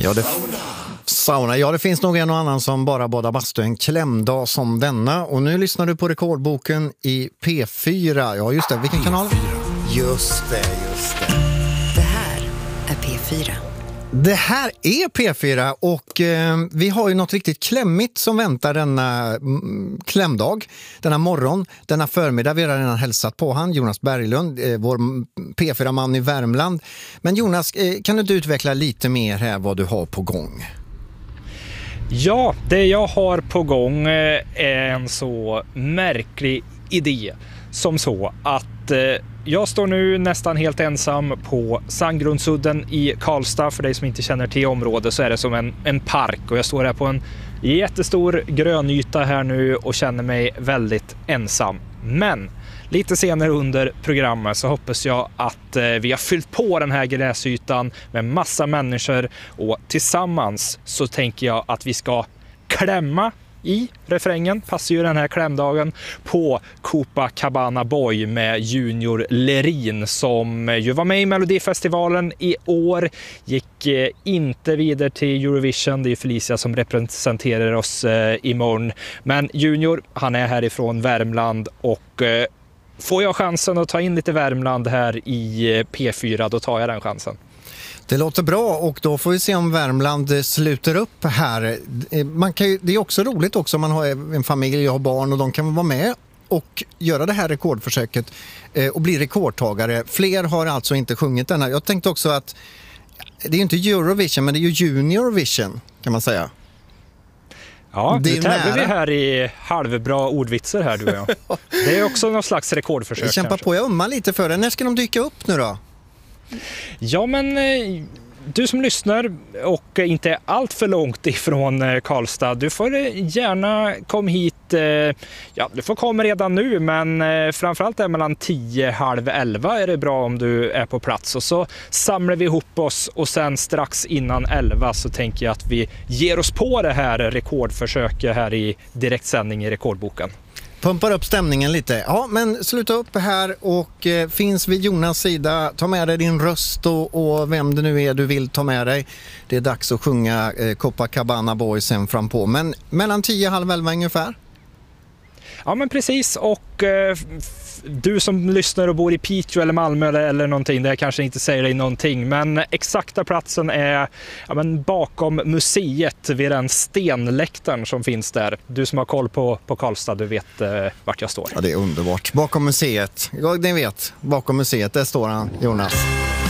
Ja, sauna. Ja, det finns nog en och annan som bara badar bastu en klämdag som denna. Och nu lyssnar du på Rekordboken i P4. Ja, just det. Vilken kanal? Just det. Det här är P4. Det här är P4 och vi har ju något riktigt klämmigt som väntar denna klämdag, denna morgon, denna förmiddag. Vi har redan hälsat på han, Jonas Berglund, vår P4-man i Värmland. Men Jonas, kan du inte utveckla lite mer här vad du har på gång? Ja, det jag har på gång är en så märklig idé som så att jag står nu nästan helt ensam på Sandgrundsudden i Karlstad. För dig som inte känner till området så är det som en park. Och jag står här på en jättestor grönyta här nu och känner mig väldigt ensam. Men lite senare under programmet så hoppas jag att vi har fyllt på den här gräsytan med massa människor. Och tillsammans så tänker jag att vi ska klämma i refrängen, passar ju den här klämdagen, på Copacabana Boy med Junior Lerin som ju var med i Melodifestivalen i år, gick inte vidare till Eurovision. Det är ju Felicia som representerar oss imorgon. Men Junior, han är härifrån Värmland och får jag chansen att ta in lite Värmland här i P4, då tar jag den chansen. Det låter bra och då får vi se om Värmland sluter upp här. Det är också roligt också om man har en familj och har barn och de kan vara med och göra det här rekordförsöket och bli rekordtagare. Fler har alltså inte sjungit denna. Jag tänkte också att det är inte Eurovision men det är ju Juniorvision kan man säga. Ja, nu tävlar vi här i halvbra ordvitser här du och jag. Det är också någon slags rekordförsök. Kämpa på, jag ömmar lite för det. När ska de dyka upp nu då? Ja, men du som lyssnar och inte är allt för långt ifrån Karlstad, du får gärna komma hit. Ja, du får komma redan nu, men framförallt är mellan 10:30 är det bra om du är på plats. Och så samlar vi ihop oss och sen strax innan 11 så tänker jag att vi ger oss på det här rekordförsöket här i direktsändning i Rekordboken. Pumpar upp stämningen lite. Ja, men sluta upp här och finns vid Jonas sida. Ta med dig din röst och vem det nu är du vill ta med dig. Det är dags att sjunga Copacabana Boy sen fram på. Men mellan 10:30 ungefär? Ja, men precis. Och du som lyssnar och bor i Piteå eller Malmö eller någonting, det kanske inte säger dig någonting. Men exakta platsen är bakom museet vid den stenläktaren som finns där. Du som har koll på Karlstad, du vet vart jag står. Ja, det är underbart. Bakom museet. Ja, ni vet, bakom museet, där står han, Jonas.